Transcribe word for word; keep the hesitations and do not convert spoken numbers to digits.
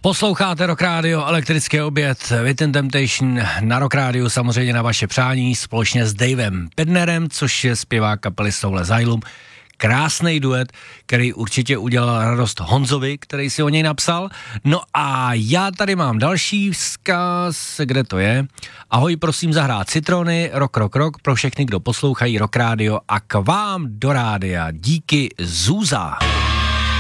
Posloucháte Rock Radio, elektrický oběd, Within Temptation na Rock Radio, samozřejmě na vaše přání, společně s Davem Pednerem, což je zpěvák kapely Soul Asylum. Krásný duet, který určitě udělal radost Honzovi, který si o něj napsal. No a já tady mám další vzkaz, kde to je. Ahoj, prosím zahrát Citrony, Rock, Rock, Rock, pro všechny, kdo poslouchají Rock Radio a k vám do rádia. Díky, Zúza.